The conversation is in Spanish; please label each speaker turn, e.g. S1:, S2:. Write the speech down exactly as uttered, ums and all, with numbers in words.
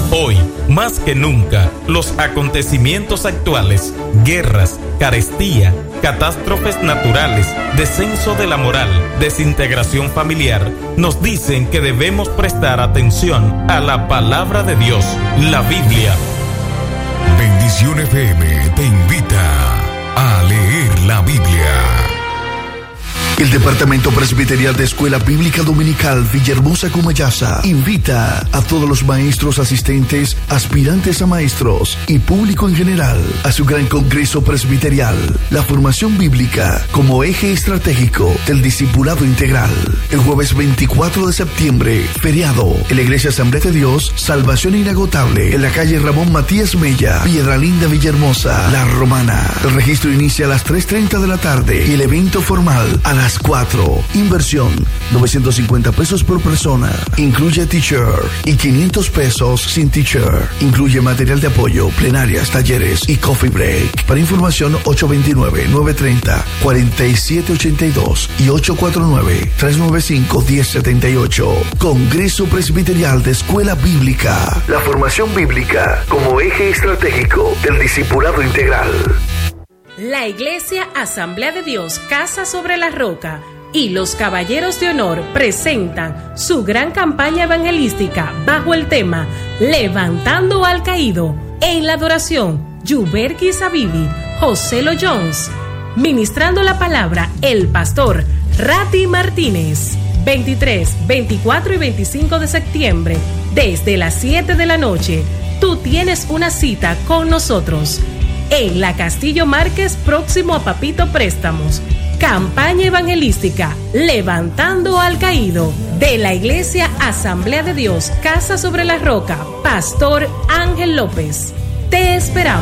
S1: Hoy, más que nunca, los acontecimientos actuales, guerras, carestía, catástrofes naturales, descenso de la moral, desintegración familiar, nos dicen que debemos prestar atención a la palabra de Dios, la Biblia.
S2: Bendición F M te invita a leer la Biblia.
S3: El Departamento Presbiterial de Escuela Bíblica Dominical Villahermosa Comayasa invita a todos los maestros asistentes, aspirantes a maestros y público en general a su gran congreso presbiterial, la formación bíblica como eje estratégico del discipulado integral. El jueves veinticuatro de septiembre, feriado, en la Iglesia Asamblea de Dios, Salvación Inagotable, en la calle Ramón Matías Mella, Piedra Linda, Villahermosa, La Romana. El registro inicia a las tres treinta de la tarde y el evento formal a las cuatro. Inversión novecientos cincuenta pesos por persona. Incluye t-shirt y quinientos pesos sin t-shirt. Incluye material de apoyo, plenarias, talleres y coffee break. Para información ocho dos nueve, nueve tres cero, cuatro siete ocho dos y ocho cuatro nueve, tres nueve cinco, uno cero siete ocho. Congreso Presbiterial de Escuela Bíblica. La formación bíblica como eje estratégico del discipulado integral.
S4: La Iglesia Asamblea de Dios Casa sobre la Roca y los Caballeros de Honor presentan su gran campaña evangelística bajo el tema Levantando al Caído. En la adoración, Yuberki Sabibi, José Lo Jones. Ministrando la palabra, el pastor Rati Martínez. veintitrés, veinticuatro y veinticinco de septiembre, desde las siete de la noche, tú tienes una cita con nosotros. En la Castillo Márquez, próximo a Papito Préstamos. Campaña evangelística Levantando al Caído, de la Iglesia Asamblea de Dios Casa sobre la Roca, Pastor Ángel López. Te esperamos.